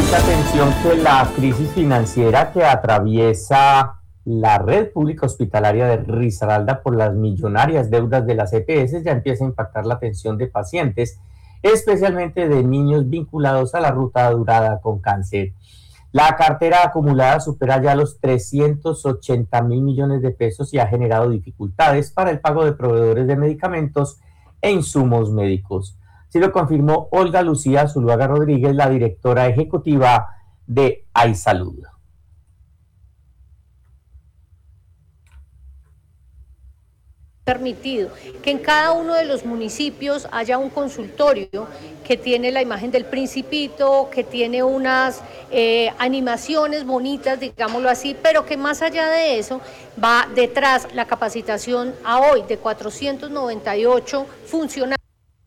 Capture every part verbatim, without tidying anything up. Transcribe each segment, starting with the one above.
mucha atención que la crisis financiera que atraviesa la red pública hospitalaria de Risaralda por las millonarias deudas de las E P S ya empieza a impactar la atención de pacientes, especialmente de niños vinculados a la ruta durada con cáncer. La cartera acumulada supera ya los trescientos ochenta mil millones de pesos y ha generado dificultades para el pago de proveedores de medicamentos e insumos médicos. Así lo confirmó Olga Lucía Zuluaga Rodríguez, la directora ejecutiva de iSalud. Permitido que en cada uno de los municipios haya un consultorio que tiene la imagen del Principito, que tiene unas eh, animaciones bonitas, digámoslo así, pero que más allá de eso va detrás la capacitación a hoy de cuatrocientos noventa y ocho funcionarios,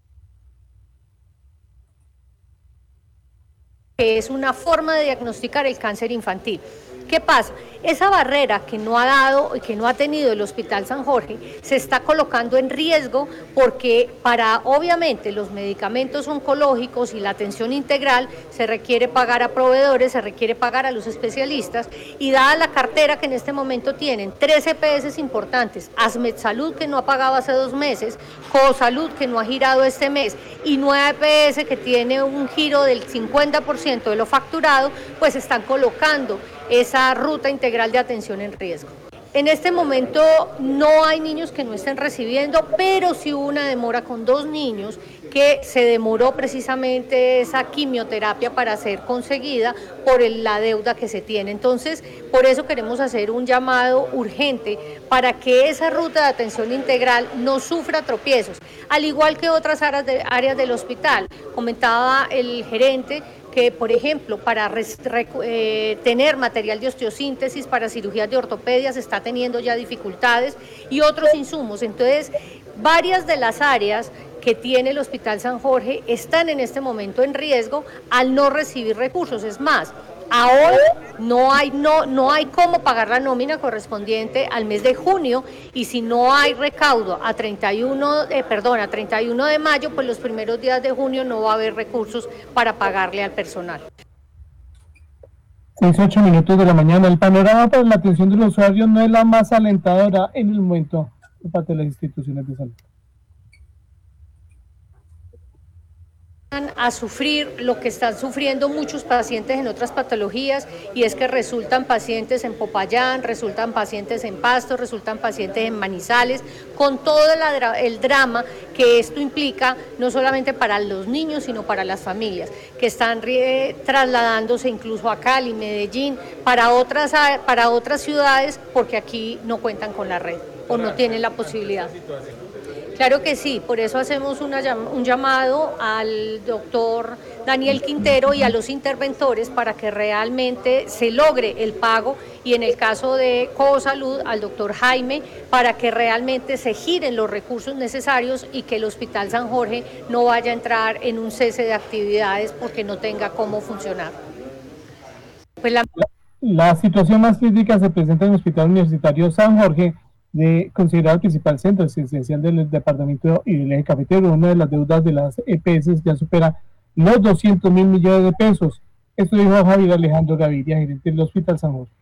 que es una forma de diagnosticar el cáncer infantil. ¿Qué pasa? Esa barrera que no ha dado y que no ha tenido el Hospital San Jorge se está colocando en riesgo porque para, obviamente, los medicamentos oncológicos y la atención integral se requiere pagar a proveedores, se requiere pagar a los especialistas y dada la cartera que en este momento tienen tres E P S importantes, AsMedSalud que no ha pagado hace dos meses, Cosalud que no ha girado este mes y Nueva E P S que tiene un giro del cincuenta por ciento de lo facturado, pues están colocando esa ruta integral de atención en riesgo. En este momento no hay niños que no estén recibiendo, pero sí hubo una demora con dos niños que se demoró precisamente esa quimioterapia para ser conseguida por el, la deuda que se tiene. Entonces, por eso queremos hacer un llamado urgente para que esa ruta de atención integral no sufra tropiezos, al igual que otras áreas, de, áreas del hospital. Comentaba el gerente que, por ejemplo, para eh, tener material de osteosíntesis para cirugías de ortopedia se está teniendo ya dificultades y otros insumos. Entonces, varias de las áreas que tiene el Hospital San Jorge están en este momento en riesgo al no recibir recursos. Es más, ahora no hay, no, no hay cómo pagar la nómina correspondiente al mes de junio y si no hay recaudo a treinta y uno, eh, perdón, a treinta y uno de mayo, pues los primeros días de junio no va a haber recursos para pagarle al personal. seis, ocho minutos de la mañana. El panorama para la atención de los usuarios no es la más alentadora en el momento de parte de las instituciones de salud. A sufrir lo que están sufriendo muchos pacientes en otras patologías y es que resultan pacientes en Popayán, resultan pacientes en Pasto, resultan pacientes en Manizales, con todo la, el drama que esto implica no solamente para los niños sino para las familias que están eh, trasladándose incluso a Cali, Medellín, para otras, para otras ciudades porque aquí no cuentan con la red o no tienen la posibilidad. Claro que sí, por eso hacemos una, un llamado al doctor Daniel Quintero y a los interventores para que realmente se logre el pago y en el caso de Cosalud al doctor Jaime para que realmente se giren los recursos necesarios y que el Hospital San Jorge no vaya a entrar en un cese de actividades porque no tenga cómo funcionar. Pues la... la situación más crítica se presenta en el Hospital Universitario San Jorge, de considerado el principal centro asistencial del departamento y del eje cafetero. Una de las deudas de las E P S ya supera los doscientos mil millones de pesos. Esto dijo Javier Alejandro Gaviria, gerente del Hospital San Jorge.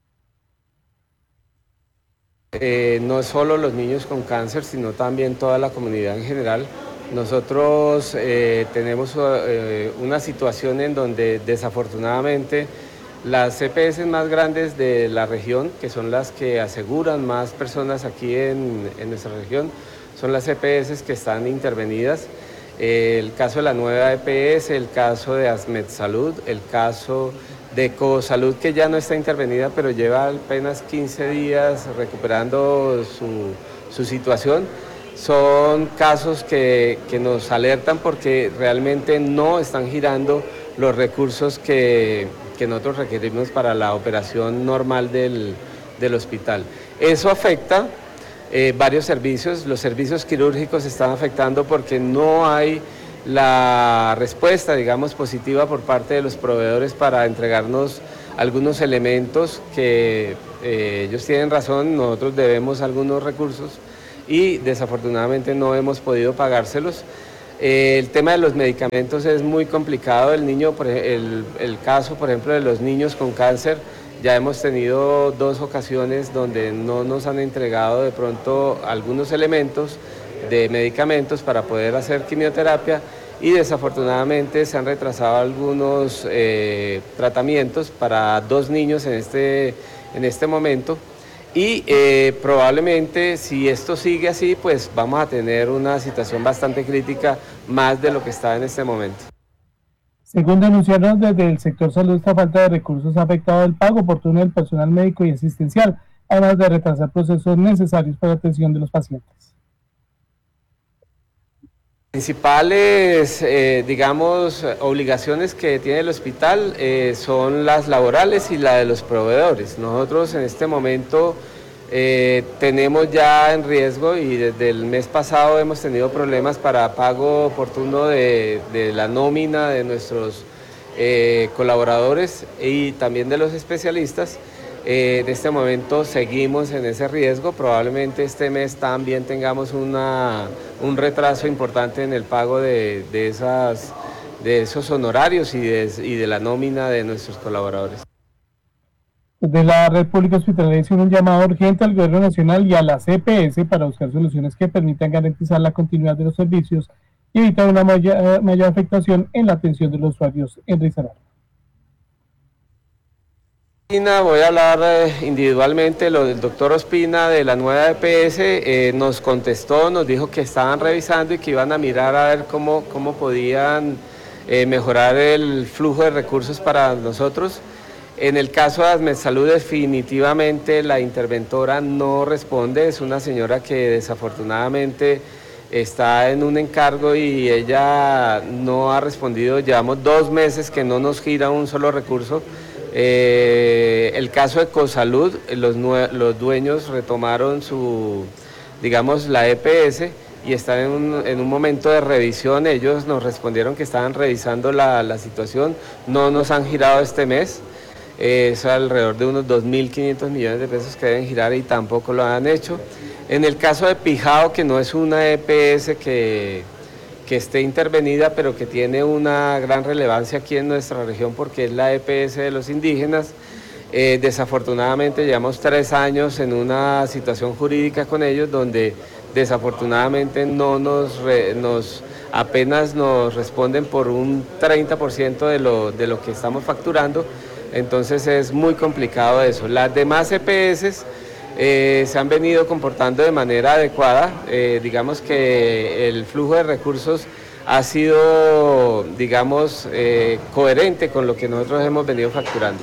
Eh, no solo los niños con cáncer, sino también toda la comunidad en general. Nosotros eh, tenemos eh, una situación en donde desafortunadamente las E P S más grandes de la región, que son las que aseguran más personas aquí en, en nuestra región, son las E P S que están intervenidas. Eh, el caso de la nueva E P S, el caso de AsMedSalud, el caso de Cosalud, que ya no está intervenida, pero lleva apenas quince días recuperando su, su situación. Son casos que, que nos alertan porque realmente no están girando los recursos que, que nosotros requerimos para la operación normal del, del hospital. Eso afecta eh, varios servicios. Los servicios quirúrgicos se están afectando porque no hay la respuesta, digamos, positiva por parte de los proveedores para entregarnos algunos elementos que eh, ellos tienen razón, nosotros debemos algunos recursos y desafortunadamente no hemos podido pagárselos. Eh, el tema de los medicamentos es muy complicado. El, niño, por, el, el caso, por ejemplo, de los niños con cáncer, ya hemos tenido dos ocasiones donde no nos han entregado de pronto algunos elementos de medicamentos para poder hacer quimioterapia y desafortunadamente se han retrasado algunos eh, tratamientos para dos niños en este, en este momento. Y eh, probablemente si esto sigue así, pues vamos a tener una situación bastante crítica, más de lo que está en este momento. Según denunciaron desde el sector salud, esta falta de recursos ha afectado el pago oportuno del personal médico y asistencial, además de retrasar procesos necesarios para la atención de los pacientes. Principales, eh, digamos, obligaciones que tiene el hospital eh, son las laborales y la de los proveedores. Nosotros en este momento eh, tenemos ya en riesgo y desde el mes pasado hemos tenido problemas para pago oportuno de, de la nómina de nuestros eh, colaboradores y también de los especialistas. Eh, en este momento seguimos en ese riesgo, probablemente este mes también tengamos una, un retraso importante en el pago de, de, esas, de esos honorarios y de, y de la nómina de nuestros colaboradores. Desde la Red Pública Hospitalaria hicieron un llamado urgente al Gobierno Nacional y a la C P S para buscar soluciones que permitan garantizar la continuidad de los servicios y evitar una mayor, mayor afectación en la atención de los usuarios en Risaralda. Voy a hablar eh, individualmente. Lo del doctor Ospina de la nueva E P S eh, nos contestó, nos dijo que estaban revisando y que iban a mirar a ver cómo, cómo podían eh, mejorar el flujo de recursos para nosotros. En el caso de ASMEDSalud, definitivamente la interventora no responde, es una señora que desafortunadamente está en un encargo y ella no ha respondido. Llevamos dos meses que no nos gira un solo recurso. Eh, el caso de Ecosalud, los, los dueños retomaron su, digamos, la E P S y están en un, en un momento de revisión. Ellos nos respondieron que estaban revisando la, la situación, no nos han girado este mes, eh, es alrededor de unos dos mil quinientos millones de pesos que deben girar y tampoco lo han hecho. En el caso de Pijao, que no es una E P S que... que esté intervenida, pero que tiene una gran relevancia aquí en nuestra región porque es la E P S de los indígenas. Eh, desafortunadamente llevamos tres años en una situación jurídica con ellos donde desafortunadamente no nos, re, nos apenas nos responden por un treinta por ciento de lo, de lo que estamos facturando, entonces es muy complicado eso. Las demás E P S Eh, se han venido comportando de manera adecuada, eh, digamos que el flujo de recursos ha sido, digamos, eh, coherente con lo que nosotros hemos venido facturando.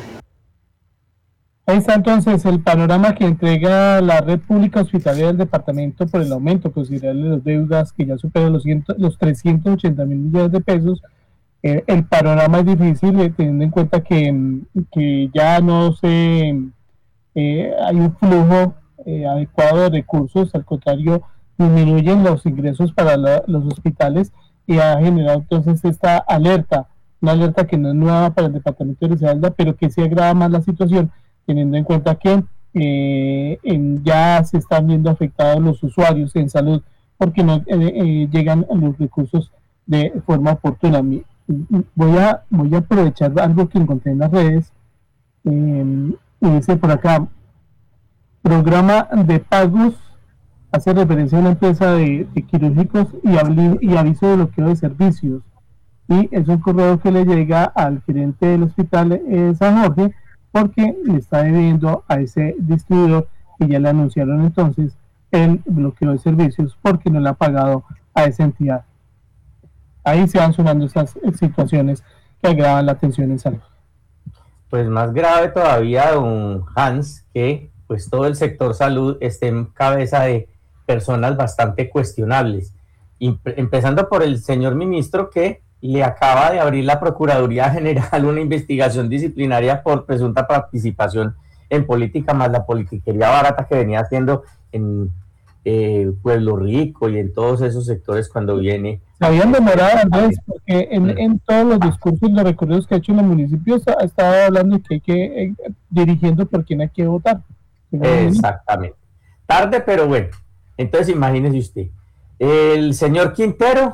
Ahí está entonces el panorama que entrega la Red Pública Hospitalaria del departamento por el aumento considerable de las deudas que ya superan los, los trescientos ochenta mil millones de pesos. Eh, el panorama es difícil eh, teniendo en cuenta que, que ya no se... Eh, hay un flujo eh, adecuado de recursos, al contrario, disminuyen los ingresos para la, los hospitales y ha generado entonces esta alerta, una alerta que no es nueva para el departamento de Risaralda, pero que sí agrava más la situación, teniendo en cuenta que eh, en, ya se están viendo afectados los usuarios en salud porque no eh, eh, llegan los recursos de forma oportuna. Voy a, voy a aprovechar algo que encontré en las redes. Eh, Y dice por acá, programa de pagos, hace referencia a una empresa de, de quirúrgicos y, y aviso de bloqueo de servicios. Y es un correo que le llega al gerente del hospital eh, San Jorge porque le está debiendo a ese distribuidor y ya le anunciaron entonces el bloqueo de servicios porque no le ha pagado a esa entidad. Ahí se van sumando estas situaciones que agravan la atención en salud. Pues más grave todavía, don Hans, que pues todo el sector salud esté en cabeza de personas bastante cuestionables, y, empezando por el señor ministro que le acaba de abrir la Procuraduría General una investigación disciplinaria por presunta participación en política, más la politiquería barata que venía haciendo en eh, Pueblo Rico y en todos esos sectores cuando viene. Se habían demorado, Andrés, porque en, en todos los discursos y los recorridos que ha hecho en los municipios ha estado hablando de que hay que, eh, dirigiendo por quién hay que votar. Exactamente. Tarde, pero bueno. Entonces imagínese usted, el señor Quintero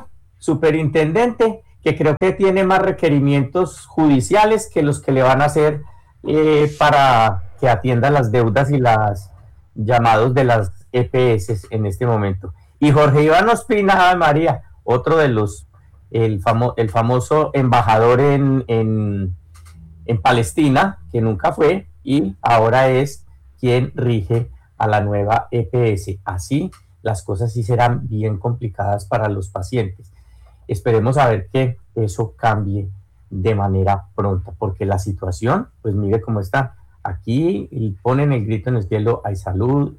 superintendente, que creo que tiene más requerimientos judiciales que los que le van a hacer eh, para que atienda las deudas y los llamados de las E P S en este momento. Y Jorge Iván Ospina, María, otro de los, el, famo, el famoso embajador en, en, en Palestina, que nunca fue, y ahora es quien rige a la nueva E P S. Así las cosas sí serán bien complicadas para los pacientes. Esperemos a ver que eso cambie de manera pronta, porque la situación, pues mire cómo está. Aquí ponen el grito en el cielo, hay salud,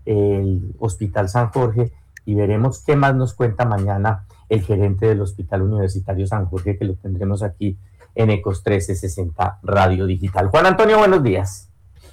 el Hospital San Jorge, y veremos qué más nos cuenta mañana el gerente del Hospital Universitario San Jorge, que lo tendremos aquí en Ecos trece sesenta Radio Digital. Juan Antonio, buenos días.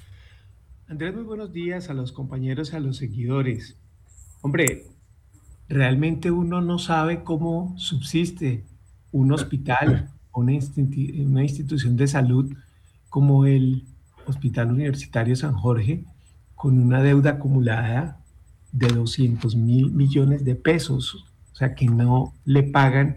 Andrés, muy buenos días a los compañeros y a los seguidores. Hombre, realmente uno no sabe cómo subsiste un hospital, una, institu- una institución de salud como el Hospital Universitario San Jorge, con una deuda acumulada de doscientos mil millones de pesos, o sea que no le pagan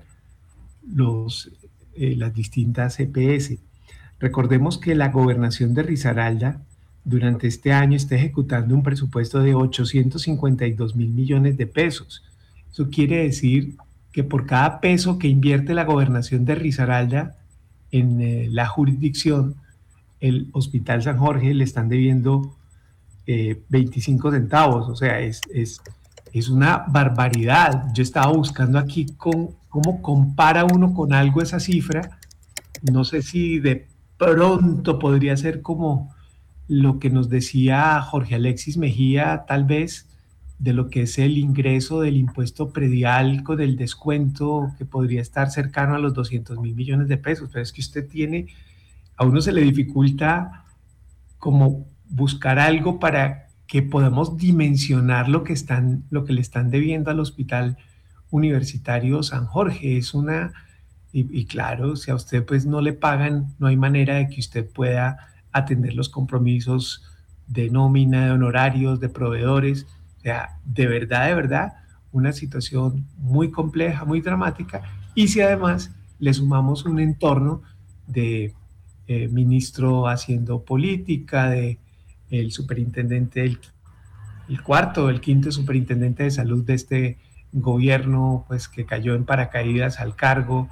los, eh, las distintas E P S. Recordemos que la gobernación de Risaralda durante este año está ejecutando un presupuesto de ochocientos cincuenta y dos mil millones de pesos. Eso quiere decir que por cada peso que invierte la gobernación de Risaralda en eh, la jurisdicción, el Hospital San Jorge le están debiendo eh, veinticinco centavos, o sea, es, es, es una barbaridad. Yo estaba buscando aquí con, cómo compara uno con algo esa cifra. No sé si de pronto podría ser como lo que nos decía Jorge Alexis Mejía, tal vez, de lo que es el ingreso del impuesto predial con el descuento que podría estar cercano a los doscientos mil millones de pesos, pero es que usted tiene, a uno se le dificulta como buscar algo para que podamos dimensionar lo que están, lo que le están debiendo al Hospital Universitario San Jorge. Es una, y, y claro, si a usted pues no le pagan, no hay manera de que usted pueda atender los compromisos de nómina, de honorarios, de proveedores. O sea, de verdad, de verdad, una situación muy compleja, muy dramática. Y si además le sumamos un entorno de eh, ministro haciendo política, de el superintendente, el, el cuarto, el quinto superintendente de salud de este gobierno, pues que cayó en paracaídas al cargo,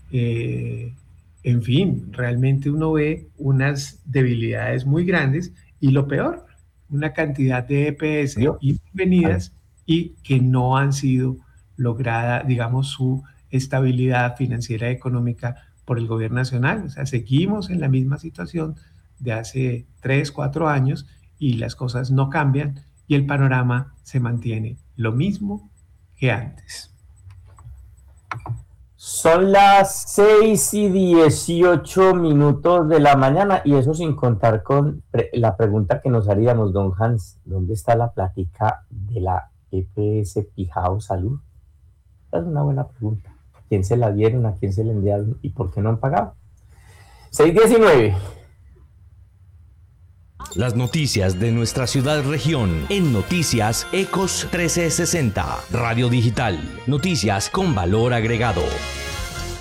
eh, en fin, realmente uno ve unas debilidades muy grandes y lo peor, una cantidad de E P S intervenidas y que no han sido lograda, digamos, su estabilidad financiera y económica por el gobierno nacional. O sea, seguimos en la misma situación de hace tres, cuatro años y las cosas no cambian y el panorama se mantiene lo mismo que antes. Son las seis y dieciocho minutos de la mañana y eso sin contar con pre- la pregunta que nos haríamos, don Hans, ¿dónde está la plática de la E P S Pijao Salud? Es una buena pregunta. ¿Quién se la dieron? ¿A quién se la enviaron? ¿Y por qué no han pagado? seis diecinueve. Las noticias de nuestra ciudad región en Noticias Ecos trece sesenta Radio Digital. Noticias con valor agregado.